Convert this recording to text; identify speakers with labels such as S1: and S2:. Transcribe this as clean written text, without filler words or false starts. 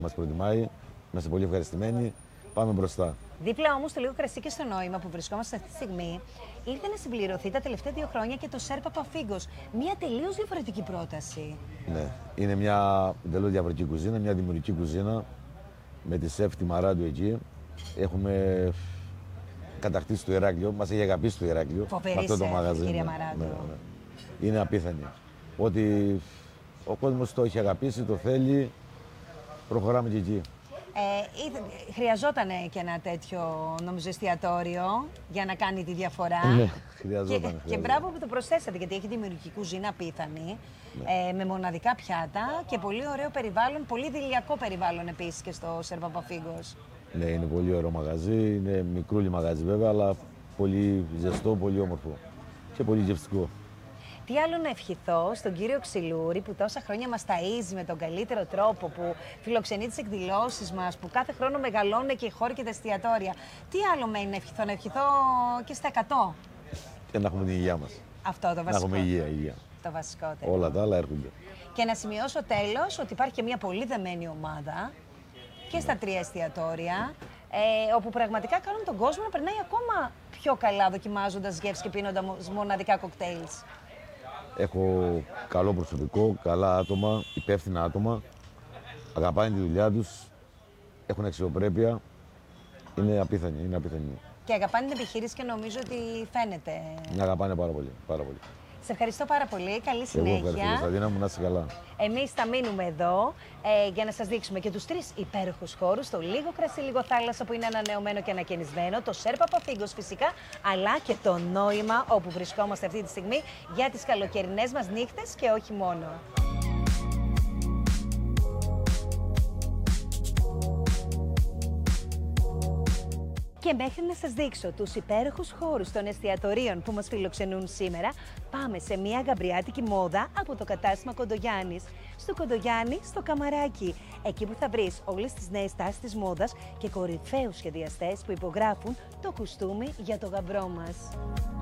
S1: Μας προτιμάει, είμαστε πολύ ευχαριστημένοι, πάμε μπροστά.
S2: Δίπλα όμως στο Λίγο Κρασί και στο Νόημα που βρισκόμαστε αυτή τη στιγμή, ήρθε να συμπληρωθεί τα τελευταία 2 χρόνια και το Σερ Παπαφίγκος. Μια τελείως διαφορετική πρόταση.
S1: Ναι, είναι μια τελείως διαφορετική κουζίνα, μια δημιουργική κουζίνα με τη σεφ τη Μαράντου εκεί. Έχουμε κατακτήσει το Ηράκλειο, μας έχει αγαπήσει το Ηράκλειο.
S2: Φοβερή
S1: αυτό το
S2: σεφ,
S1: μαγαζί.
S2: κυρία
S1: Ναι,
S2: Μαράντου.
S1: ναι, ναι. Είναι απίθανη. Ότι ο κόσμος το έχει αγαπήσει, το θέλει, προχωράμε και εκεί.
S2: Χρειαζόταν και ένα τέτοιο νομίζω εστιατόριο για να κάνει τη διαφορά.
S1: Ναι, χρειαζόταν.
S2: Και μπράβο που το προσθέσατε, γιατί έχει δημιουργική κουζίνα απίθανη, με μοναδικά πιάτα και πολύ ωραίο περιβάλλον, πολύ δειλιακό περιβάλλον επίσης και στο Σερ Παπαφίγκος.
S1: Ναι, είναι πολύ ωραίο μαγαζί, είναι μικρούλι μαγαζί βέβαια, αλλά πολύ ζεστό, πολύ όμορφο και πολύ γευστικό.
S2: Τι άλλο να ευχηθώ στον κύριο Ξυλούρη που τόσα χρόνια μας ταΐζει με τον καλύτερο τρόπο, που φιλοξενεί τις εκδηλώσεις μας, που κάθε χρόνο μεγαλώνουν και οι χώροι και τα εστιατόρια. Τι άλλο μένει να ευχηθώ και στα 100.
S1: Και να έχουμε την υγεία μας.
S2: Αυτό το βασικό.
S1: Να έχουμε υγεία.
S2: Το βασικότερο.
S1: Όλα τα άλλα έρχονται.
S2: Και να σημειώσω τέλος ότι υπάρχει και μια πολύ δεμένη ομάδα και στα 3 εστιατόρια, όπου πραγματικά κάνουν τον κόσμο να περνάει ακόμα πιο καλά δοκιμάζοντας γεύσεις και πίνοντας μοναδικά κοκτέιλς.
S1: Έχω καλό προσωπικό, καλά άτομα, υπεύθυνα άτομα, αγαπάνε τη δουλειά τους, έχουν αξιοπρέπεια, είναι απίθανοι, είναι απίθανοι.
S2: Και αγαπάνε την επιχείρηση και νομίζω ότι φαίνεται.
S1: Με αγαπάνε πάρα πολύ, πάρα πολύ.
S2: Σε ευχαριστώ πάρα πολύ, καλή συνέχεια.
S1: Εγώ ευχαριστώ, Κωνσταντίνα μου, να είσαι καλά.
S2: Εμείς θα μείνουμε εδώ για να σας δείξουμε και τους 3 υπέροχους χώρους, το Λίγο Κρασί, Λίγο Θάλασσα που είναι ανανεωμένο και ανακαινισμένο, το Σερ Παπαφίγκος φυσικά, αλλά και το Νόημα όπου βρισκόμαστε αυτή τη στιγμή για τις καλοκαιρινές μας νύχτες και όχι μόνο. Και μέχρι να σας δείξω τους υπέροχους χώρους των εστιατορίων που μας φιλοξενούν σήμερα, πάμε σε μια γαμπριάτικη μόδα από το κατάστημα Κοντογιάννης. Στο Κοντογιάννη, στο Καμαράκι. Εκεί που θα βρεις όλες τις νέες τάσεις της μόδας και κορυφαίους σχεδιαστές που υπογράφουν το κουστούμι για το γαμπρό μας.